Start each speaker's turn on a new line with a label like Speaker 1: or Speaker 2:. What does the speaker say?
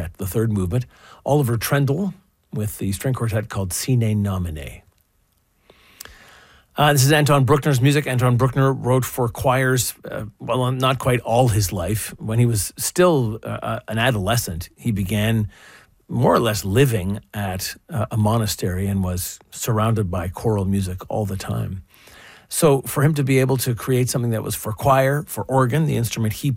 Speaker 1: Quartet, the third movement. Oliver Trendle with the string quartet called Sine Nomine. This is Anton Bruckner's music. Anton Bruckner wrote for choirs, well, not quite all his life. When he was still an adolescent, he began more or less living at a monastery and was surrounded by choral music all the time. So for him to be able to create something that was for choir, for organ, the instrument he